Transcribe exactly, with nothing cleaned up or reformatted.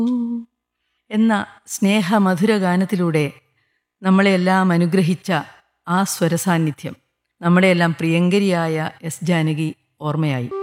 എന്ന സ്നേഹമധുര ഗാനത്തിലൂടെ നമ്മളെല്ലാം അനുഗ്രഹിച്ച ആ സ്വരസാന്നിധ്യം, നമ്മുടെയെല്ലാം പ്രിയങ്കരിയായ എസ് ജാനകി ഓർമ്മയായി.